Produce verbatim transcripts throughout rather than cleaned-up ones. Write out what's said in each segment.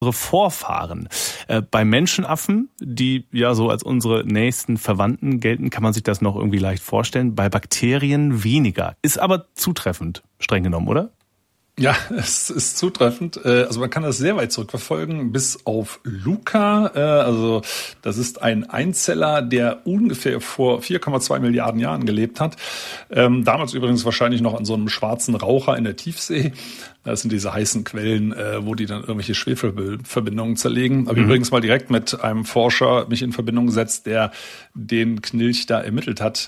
unsere Vorfahren. Äh, bei Menschenaffen, die ja so als unsere nächsten Verwandten gelten, kann man sich das noch irgendwie leicht vorstellen. Bei Bakterien weniger. Ist aber zutreffend, streng genommen, oder? Ja, es ist zutreffend. Also man kann das sehr weit zurückverfolgen bis auf Luca. Also das ist ein Einzeller, der ungefähr vor vier Komma zwei Milliarden Jahren gelebt hat. Damals übrigens wahrscheinlich noch an so einem schwarzen Raucher in der Tiefsee. Das sind diese heißen Quellen, wo die dann irgendwelche Schwefelverbindungen zerlegen. Aber mhm. übrigens mal direkt mit einem Forscher mich in Verbindung gesetzt, der den Knilch da ermittelt hat.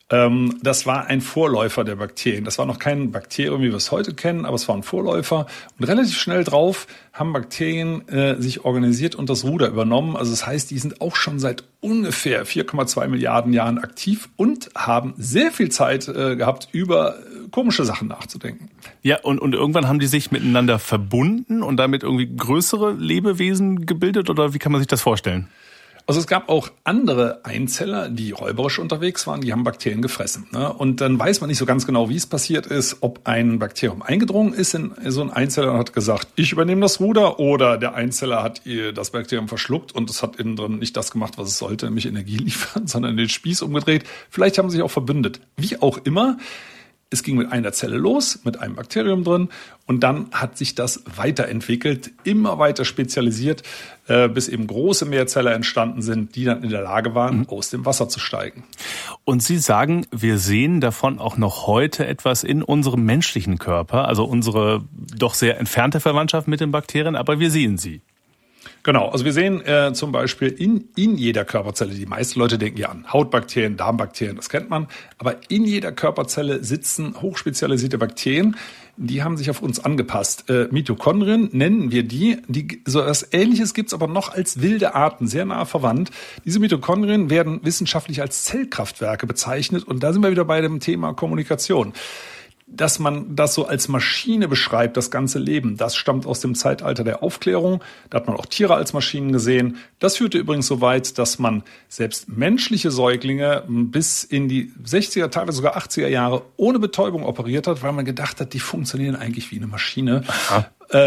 Das war ein Vorläufer der Bakterien. Das war noch kein Bakterium, wie wir es heute kennen, aber es war ein Vorläufer. Und relativ schnell drauf haben Bakterien äh, sich organisiert und das Ruder übernommen. Also das heißt, die sind auch schon seit ungefähr vier Komma zwei Milliarden Jahren aktiv und haben sehr viel Zeit äh, gehabt, über komische Sachen nachzudenken. Ja, und, und irgendwann haben die sich miteinander verbunden und damit irgendwie größere Lebewesen gebildet, oder wie kann man sich das vorstellen? Also es gab auch andere Einzeller, die räuberisch unterwegs waren, die haben Bakterien gefressen. Ne? Und dann weiß man nicht so ganz genau, wie es passiert ist, ob ein Bakterium eingedrungen ist in so ein Einzeller und hat gesagt, ich übernehme das Ruder, oder der Einzeller hat das Bakterium verschluckt und es hat innen drin nicht das gemacht, was es sollte, nämlich Energie liefern, sondern den Spieß umgedreht. Vielleicht haben sie sich auch verbündet. Wie auch immer. Es ging mit einer Zelle los, mit einem Bakterium drin, und dann hat sich das weiterentwickelt, immer weiter spezialisiert, äh, bis eben große Mehrzeller entstanden sind, die dann in der Lage waren, mhm. aus dem Wasser zu steigen. Und Sie sagen, wir sehen davon auch noch heute etwas in unserem menschlichen Körper, also unsere doch sehr entfernte Verwandtschaft mit den Bakterien, aber wir sehen sie. Genau, also wir sehen äh, zum Beispiel in, in jeder Körperzelle, die meisten Leute denken ja an Hautbakterien, Darmbakterien, das kennt man, aber in jeder Körperzelle sitzen hochspezialisierte Bakterien, die haben sich auf uns angepasst. Äh, Mitochondrien nennen wir die, die so etwas Ähnliches gibt's aber noch als wilde Arten, sehr nah verwandt. Diese Mitochondrien werden wissenschaftlich als Zellkraftwerke bezeichnet, und da sind wir wieder bei dem Thema Kommunikation. Dass man das so als Maschine beschreibt, das ganze Leben, das stammt aus dem Zeitalter der Aufklärung. Da hat man auch Tiere als Maschinen gesehen. Das führte übrigens so weit, dass man selbst menschliche Säuglinge bis in die sechziger, teilweise sogar achtziger Jahre ohne Betäubung operiert hat, weil man gedacht hat, die funktionieren eigentlich wie eine Maschine. Aha.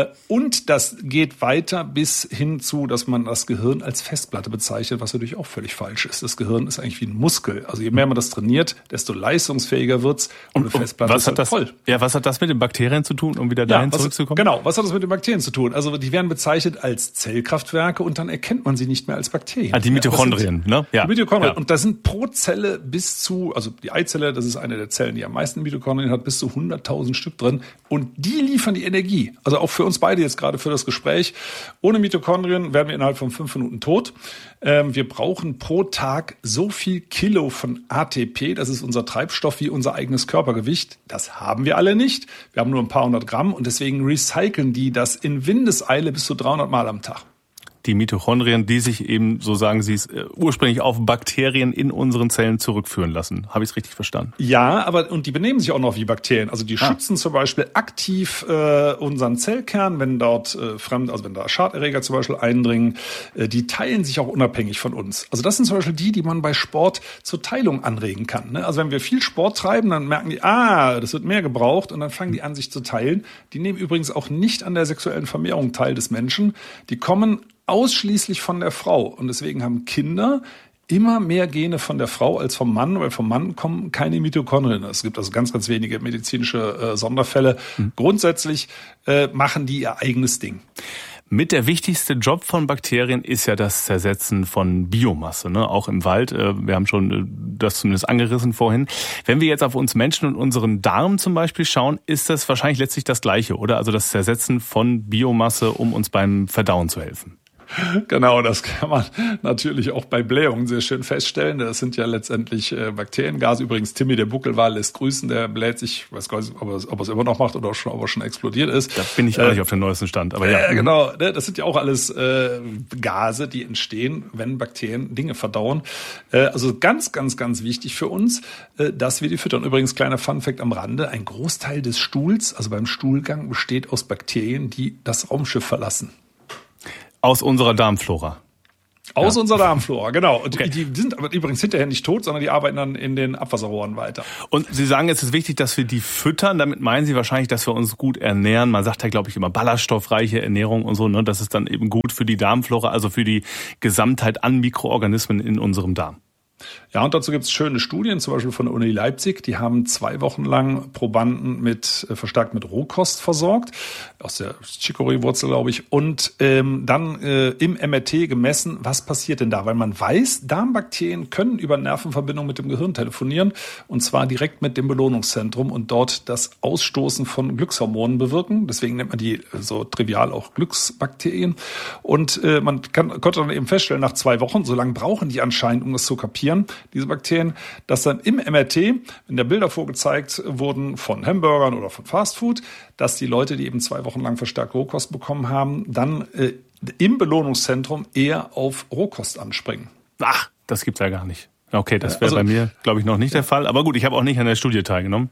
Und das geht weiter bis hin zu, dass man das Gehirn als Festplatte bezeichnet, was natürlich auch völlig falsch ist. Das Gehirn ist eigentlich wie ein Muskel. Also je mehr man das trainiert, desto leistungsfähiger wird's. Und, und eine Festplatte was ist hat das, voll. Ja, was hat das mit den Bakterien zu tun, um wieder dahin ja, was, zurückzukommen? Genau, was hat das mit den Bakterien zu tun? Also die werden bezeichnet als Zellkraftwerke, und dann erkennt man sie nicht mehr als Bakterien. Ah, die Mitochondrien, sind, ne? Ja. Die Mitochondrien. Ja. Und da sind pro Zelle bis zu, also die Eizelle, das ist eine der Zellen, die am meisten Mitochondrien hat, bis zu hunderttausend Stück drin. Und die liefern die Energie. Also auch für uns beide jetzt gerade für das Gespräch. Ohne Mitochondrien wären wir innerhalb von fünf Minuten tot. Ähm, wir brauchen pro Tag so viel Kilo von A T P, das ist unser Treibstoff, wie unser eigenes Körpergewicht. Das haben wir alle nicht. Wir haben nur ein paar hundert Gramm, und deswegen recyceln die das in Windeseile bis zu dreihundert Mal am Tag. Die Mitochondrien, die sich eben, so sagen Sie es, ursprünglich auf Bakterien in unseren Zellen zurückführen lassen. Habe ich es richtig verstanden? Ja, aber und die benehmen sich auch noch wie Bakterien. Also die ah. schützen zum Beispiel aktiv äh, unseren Zellkern, wenn dort äh, fremd, also wenn da Schaderreger zum Beispiel eindringen. Äh, die teilen sich auch unabhängig von uns. Also das sind zum Beispiel die, die man bei Sport zur Teilung anregen kann. Ne? Also wenn wir viel Sport treiben, dann merken die, ah, das wird mehr gebraucht, und dann fangen die an, sich zu teilen. Die nehmen übrigens auch nicht an der sexuellen Vermehrung teil des Menschen. Die kommen ausschließlich von der Frau. Und deswegen haben Kinder immer mehr Gene von der Frau als vom Mann, weil vom Mann kommen keine Mitochondrien. Es gibt also ganz, ganz wenige medizinische äh, Sonderfälle. Mhm. Grundsätzlich äh, machen die ihr eigenes Ding. Mit der wichtigste Job von Bakterien ist ja das Zersetzen von Biomasse, ne? Auch im Wald. Wir haben schon das zumindest angerissen vorhin. Wenn wir jetzt auf uns Menschen und unseren Darm zum Beispiel schauen, ist das wahrscheinlich letztlich das Gleiche, oder? Also das Zersetzen von Biomasse, um uns beim Verdauen zu helfen. Genau, das kann man natürlich auch bei Blähungen sehr schön feststellen. Das sind ja letztendlich äh, Bakteriengase. Übrigens, Timmy, der Buckelwal, lässt grüßen. Der bläht sich, ich weiß gar nicht, ob er es, ob er es immer noch macht oder schon, ob er schon explodiert ist. Da bin ich auch äh, nicht auf dem neuesten Stand. Aber ja, äh, genau. Ne, das sind ja auch alles äh, Gase, die entstehen, wenn Bakterien Dinge verdauen. Äh, also ganz, ganz, ganz wichtig für uns, äh, dass wir die füttern. Übrigens, kleiner Funfact am Rande, ein Großteil des Stuhls, also beim Stuhlgang, besteht aus Bakterien, die das Raumschiff verlassen. Aus unserer Darmflora. Aus ja. unserer Darmflora, genau. Und okay. die, die sind aber übrigens hinterher nicht tot, sondern die arbeiten dann in den Abwasserrohren weiter. Und Sie sagen, es ist wichtig, dass wir die füttern. Damit meinen Sie wahrscheinlich, dass wir uns gut ernähren. Man sagt ja, glaube ich, immer ballaststoffreiche Ernährung und so. Ne? Das ist dann eben gut für die Darmflora, also für die Gesamtheit an Mikroorganismen in unserem Darm. Ja, und dazu gibt es schöne Studien, zum Beispiel von der Uni Leipzig. Die haben zwei Wochen lang Probanden mit äh, verstärkt mit Rohkost versorgt, aus der Chicorée-Wurzel, glaube ich, und ähm, dann äh, im M R T gemessen, was passiert denn da? Weil man weiß, Darmbakterien können über Nervenverbindungen mit dem Gehirn telefonieren, und zwar direkt mit dem Belohnungszentrum und dort das Ausstoßen von Glückshormonen bewirken. Deswegen nennt man die so trivial auch Glücksbakterien. Und äh, man kann, konnte dann eben feststellen, nach zwei Wochen, so lange brauchen die anscheinend, um das zu kapieren, diese Bakterien, dass dann im M R T, wenn da Bilder vorgezeigt wurden von Hamburgern oder von Fastfood, dass die Leute, die eben zwei Wochen lang verstärkt Rohkost bekommen haben, dann äh, im Belohnungszentrum eher auf Rohkost anspringen. Ach, das gibt's ja gar nicht. Okay, das wäre also, bei mir, glaube ich, noch nicht der Fall. Aber gut, ich habe auch nicht an der Studie teilgenommen.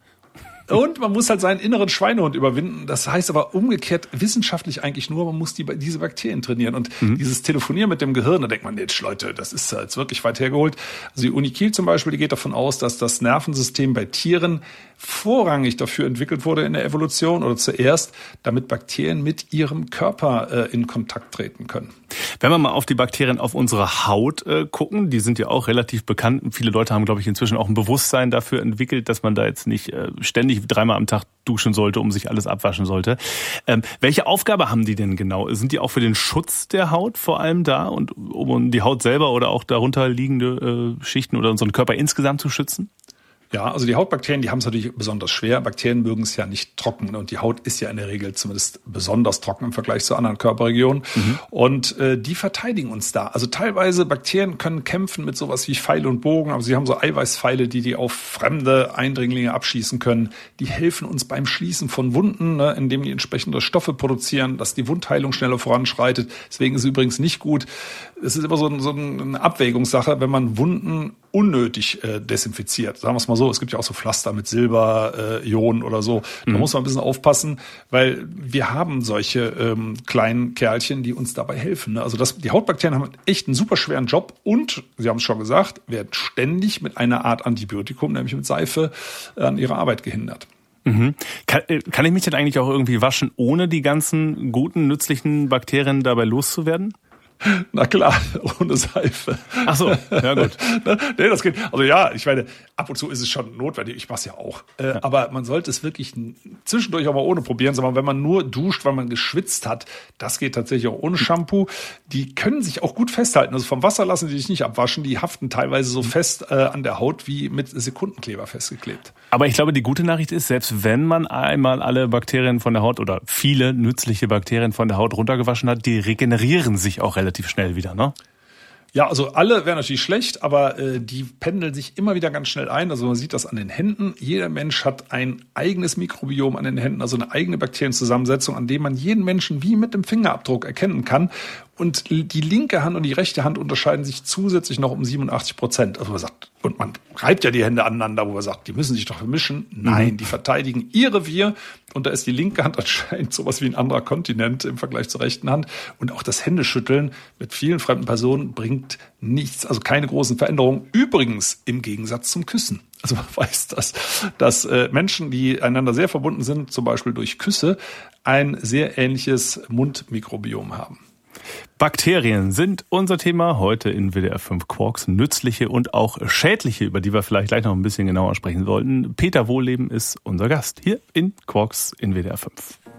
Und man muss halt seinen inneren Schweinehund überwinden. Das heißt aber umgekehrt wissenschaftlich eigentlich nur, man muss die, diese Bakterien trainieren. Und mhm. dieses Telefonieren mit dem Gehirn, da denkt man, jetzt Leute, das ist jetzt wirklich weit hergeholt. Also die Uni Kiel zum Beispiel, die geht davon aus, dass das Nervensystem bei Tieren vorrangig dafür entwickelt wurde in der Evolution oder zuerst, damit Bakterien mit ihrem Körper äh, in Kontakt treten können. Wenn wir mal auf die Bakterien auf unserer Haut äh, gucken, die sind ja auch relativ bekannt. Viele Leute haben, glaube ich, inzwischen auch ein Bewusstsein dafür entwickelt, dass man da jetzt nicht äh, ständig dreimal am Tag duschen sollte, um sich alles abwaschen sollte. Ähm, welche Aufgabe haben die denn genau? Sind die auch für den Schutz der Haut vor allem da und um die Haut selber oder auch darunter liegende äh, Schichten oder unseren Körper insgesamt zu schützen? Ja, also die Hautbakterien, die haben es natürlich besonders schwer. Bakterien mögen es ja nicht trocken und die Haut ist ja in der Regel zumindest besonders trocken im Vergleich zu anderen Körperregionen. Mhm. Und äh, die verteidigen uns da. Also teilweise Bakterien können kämpfen mit sowas wie Pfeil und Bogen, aber sie haben so Eiweißpfeile, die die auf fremde Eindringlinge abschießen können. Die helfen uns beim Schließen von Wunden, ne, indem die entsprechende Stoffe produzieren, dass die Wundheilung schneller voranschreitet. Deswegen ist es übrigens nicht gut. Es ist immer so, so eine Abwägungssache, wenn man Wunden unnötig äh, desinfiziert. Sagen wir es mal so, es gibt ja auch so Pflaster mit Silber-Ionen äh, oder so. Da mhm. muss man ein bisschen aufpassen, weil wir haben solche ähm, kleinen Kerlchen, die uns dabei helfen. Ne? Also das, die Hautbakterien haben echt einen super schweren Job und, Sie haben es schon gesagt, werden ständig mit einer Art Antibiotikum, nämlich mit Seife, äh, an ihrer Arbeit gehindert. Mhm. Kann, kann ich mich denn eigentlich auch irgendwie waschen, ohne die ganzen guten, nützlichen Bakterien dabei loszuwerden? Na klar, ohne Seife. Ach so, ja gut. Nee, das geht. Also ja, ich meine, ab und zu ist es schon notwendig. Ich mach's ja auch. Äh, ja. Aber man sollte es wirklich zwischendurch auch mal ohne probieren. Sondern wenn man nur duscht, weil man geschwitzt hat, das geht tatsächlich auch ohne Shampoo. Die können sich auch gut festhalten. Also vom Wasser lassen die sich nicht abwaschen. Die haften teilweise so fest äh, an der Haut wie mit Sekundenkleber festgeklebt. Aber ich glaube, die gute Nachricht ist, selbst wenn man einmal alle Bakterien von der Haut oder viele nützliche Bakterien von der Haut runtergewaschen hat, die regenerieren sich auch relativ schnell wieder, ne? Ja, also alle wären natürlich schlecht, aber äh, die pendeln sich immer wieder ganz schnell ein. Also man sieht das an den Händen. Jeder Mensch hat ein eigenes Mikrobiom an den Händen, also eine eigene Bakterienzusammensetzung, an dem man jeden Menschen wie mit dem Fingerabdruck erkennen kann. Und die linke Hand und die rechte Hand unterscheiden sich zusätzlich noch um siebenundachtzig Prozent. Also man sagt, und man reibt ja die Hände aneinander, wo man sagt, die müssen sich doch vermischen. Nein, mhm. die verteidigen ihr Revier. Und da ist die linke Hand anscheinend sowas wie ein anderer Kontinent im Vergleich zur rechten Hand. Und auch das Händeschütteln mit vielen fremden Personen bringt nichts, also keine großen Veränderungen. Übrigens im Gegensatz zum Küssen. Also man weiß, dass, dass äh, Menschen, die einander sehr verbunden sind, zum Beispiel durch Küsse, ein sehr ähnliches Mundmikrobiom haben. Bakterien sind unser Thema heute in W D R fünf Quarks. Nützliche und auch schädliche, über die wir vielleicht gleich noch ein bisschen genauer sprechen sollten. Peter Wohlleben ist unser Gast hier in Quarks in W D R fünf.